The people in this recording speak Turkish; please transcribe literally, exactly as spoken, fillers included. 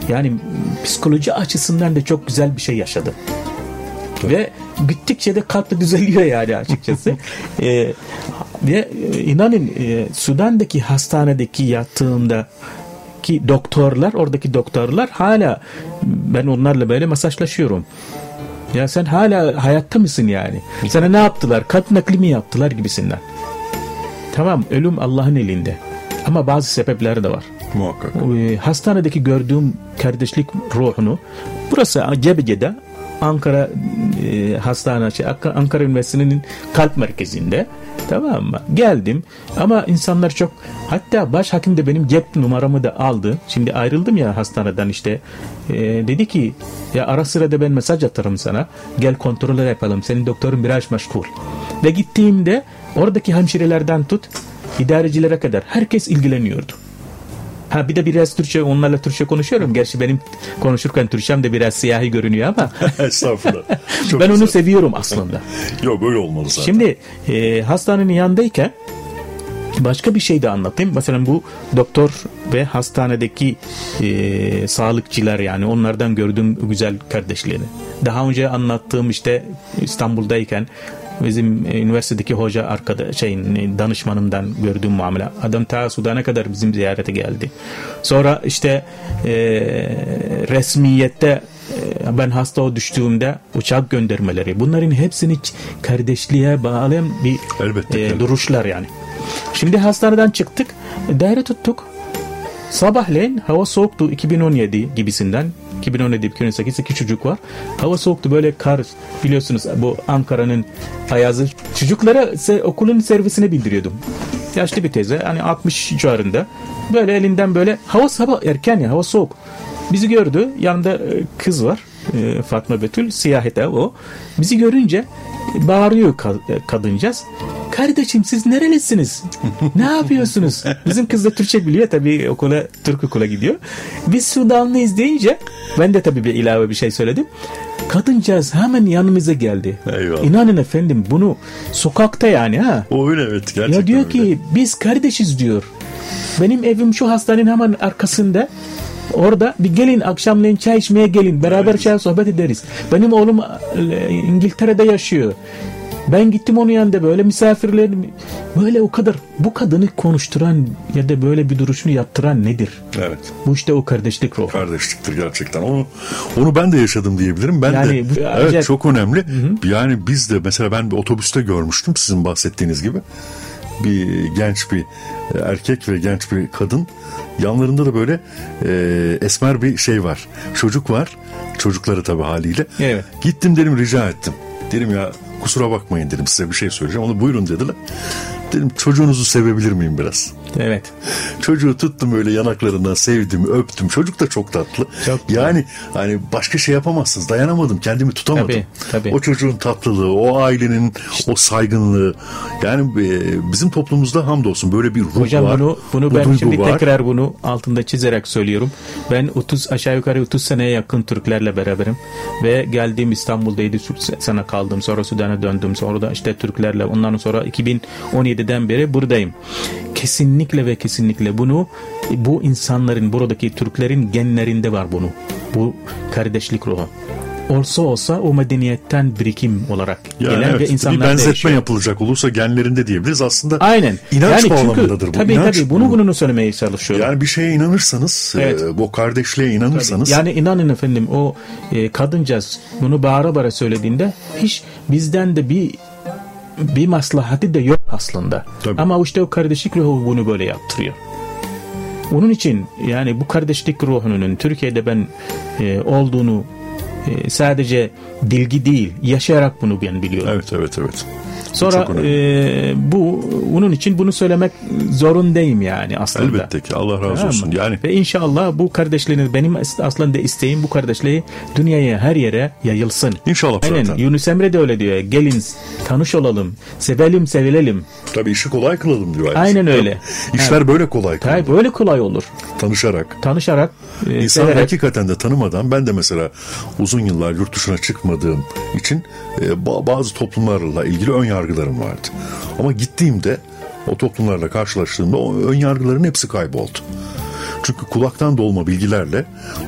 yani psikoloji açısından da çok güzel bir şey yaşadım. Tabii. Ve gittikçe de kalp düzeliyor yani açıkçası. e, ve inanın e, Sudan'daki hastanedeki yattığımda ki doktorlar, oradaki doktorlar hala, ben onlarla böyle mesajlaşıyorum. Ya sen hala hayatta mısın yani? Sana ne yaptılar? Kalp nakli mi yaptılar gibisinden. Tamam, ölüm Allah'ın elinde. Ama bazı sebepleri de var. Muhakkak. E, hastanedeki gördüğüm kardeşlik ruhunu, burası Cebice'de, Ankara e, hastane, şey, Ankara Üniversitesi'nin kalp merkezinde, tamam mı? Geldim ama insanlar çok, hatta başhekim de benim cep numaramı da aldı. Şimdi ayrıldım ya hastaneden işte. E, dedi ki ya ara sıra da ben mesaj atarım sana. Gel kontroller yapalım. Senin doktorun biraz meşgul. Ve gittiğimde oradaki hemşirelerden tut idarecilere kadar herkes ilgileniyordu. Ha bir de biraz Türkçe, onlarla Türkçe konuşuyorum. Gerçi benim konuşurken Türkçem de biraz siyahi görünüyor ama. Estağfurullah. Çok ben güzel. onu seviyorum aslında. Yok, böyle olmalı zaten. Şimdi e, hastanenin yanındayken başka bir şey de anlatayım. Mesela bu doktor ve hastanedeki e, sağlıkçılar, yani onlardan gördüğüm güzel kardeşliğini. Daha önce anlattığım işte İstanbul'dayken bizim e, üniversitedeki hoca arkada şeyin danışmanımdan gördüğüm muamele. Adam ta Sudan'a kadar bizim ziyarete geldi. Sonra işte e, resmiyette e, ben hasta düştüğümde uçak göndermeleri. Bunların hepsini kardeşliğe bağlayan bir elbette, e, duruşlar yani. Şimdi hastaneden çıktık. Daire tuttuk. Sabahleyin hava soğuktu, iki bin on yedi gibisinden. iki bin on yedi iki bin on sekiz iki çocuk var. Hava soğuktu, böyle kar, biliyorsunuz bu Ankara'nın ayazı. Çocuklara se- okulun servisine bildiriyordum. Yaşlı bir teyze, hani altmış civarında. Böyle elinden böyle, hava sabah erken ya, hava soğuk. Bizi gördü. Yanında kız var. Fatma Betül, siyahete o. Bizi görünce bağırıyor kadıncağız. Kardeşim siz nerelisiniz? Ne yapıyorsunuz? Bizim kız da Türkçe biliyor tabii, okula, Türk okula gidiyor. Biz Sudanlıyız deyince ben de tabii bir ilave bir şey söyledim. Kadıncağız hemen yanımıza geldi. Eyvallah. İnanın efendim, bunu sokakta yani ha. O öyle, evet, gerçekten. Ya diyor öyle. ki biz kardeşiz diyor. Benim evim şu hastanenin hemen arkasında. Orada bir gelin, akşamleyin çay içmeye gelin. Beraber evet. Çay sohbet ederiz. Benim oğlum İngiltere'de yaşıyor. Ben gittim onun yanında, böyle misafirlerim, böyle o kadar. Bu kadını konuşturan ya da böyle bir duruşunu yaptıran nedir? Evet. Bu işte o kardeşlik ruhu. Kardeşliktir gerçekten. Onu onu ben de yaşadım diyebilirim. Ben yani, de. Bu, evet, acayip. Çok önemli. Hı-hı. Yani biz de mesela, ben bir otobüste görmüştüm sizin bahsettiğiniz gibi. Bir genç bir erkek ve genç bir kadın. Yanlarında da böyle e, esmer bir şey var. Çocuk var. Çocukları tabii haliyle. Evet. Gittim dedim, rica ettim. Dedim ya kusura bakmayın dedim, size bir şey söyleyeceğim. Onu buyurun dediler. Dedim çocuğunuzu sevebilir miyim biraz? Evet. Çocuğu tuttum öyle yanaklarından, sevdim, öptüm. Çocuk da çok tatlı. Çok yani hani başka şey yapamazsınız. Dayanamadım, kendimi tutamadım. Tabii, tabii. O çocuğun tatlılığı, o ailenin o saygınlığı. Yani bizim toplumumuzda hamdolsun böyle bir ruh Hocam var. Hocam bunu, bunu bu ben şimdi var. tekrar bunu altında çizerek söylüyorum. Ben otuz aşağı yukarı otuz seneye yakın Türklerle beraberim. Ve geldiğim İstanbul'da yedi sene kaldım. Sonra Sudan'a döndüm. Sonra da işte Türklerle. Ondan sonra iki bin on yediden beri buradayım. Kesinlikle ve kesinlikle bunu, bu insanların, buradaki Türklerin genlerinde var bunu. Bu kardeşlik ruhu. Olsa olsa o medeniyetten birikim olarak yani gelen evet, ve insanlar bir benzetme yaşıyor. Yapılacak olursa genlerinde diyebiliriz. Aslında aynen. İnanç yani bağlamındadır çünkü, bu. Tabii İnanç tabii bunu bunu söylemeye çalışıyorum. Yani bir şeye inanırsanız, evet. e, bu kardeşliğe inanırsanız. Tabii. Yani inanın efendim, o e, kadıncağız bunu bağıra bağıra söylediğinde hiç bizden de bir bir maslahatı da yok aslında. Tabii. Ama işte o kardeşlik ruhu bunu böyle yaptırıyor. Onun için yani bu kardeşlik ruhunun Türkiye'de ben e, olduğunu e, sadece bilgi değil, yaşayarak bunu ben biliyorum. Evet, evet, evet. Sonra e, bu bunun için bunu söylemek zorundayım yani aslında. Elbette ki, Allah razı tamam olsun. Yani ve inşallah bu kardeşliğini, benim aslında isteğim bu kardeşliği dünyaya, her yere yayılsın. İnşallah aynen. zaten. Yunus Emre de öyle diyor. Gelin tanış olalım, sevelim, sevilelim. Tabii işi kolay kılalım diyor. Aynen öyle. İşler yani, böyle kolay kılalım. Tabii böyle kolay olur. Tanışarak. Tanışarak. E, İnsan severek. Hakikaten de tanımadan, ben de mesela uzun yıllar yurt dışına çıkmadığım için e, bazı toplumlarla ilgili ön yargılarım vardı. Ama gittiğimde o toplumlarla karşılaştığımda o ön yargıların hepsi kayboldu. Çünkü kulaktan dolma bilgilerle